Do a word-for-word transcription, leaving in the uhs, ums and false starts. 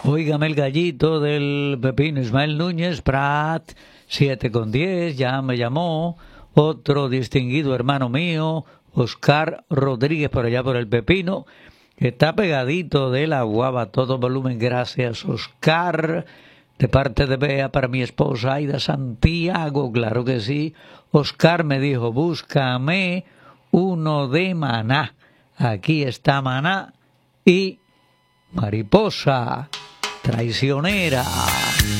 Óigame el gallito del Pepino, Ismael Núñez Prat, siete con diez, ya me llamó otro distinguido hermano mío, Oscar Rodríguez, por allá por el Pepino, que está pegadito de la guava, todo volumen. Gracias, Oscar, de parte de Bea, para mi esposa Aida Santiago, claro que sí. Oscar me dijo, búscame uno de Maná. Aquí está Maná y Mariposa Traicionera.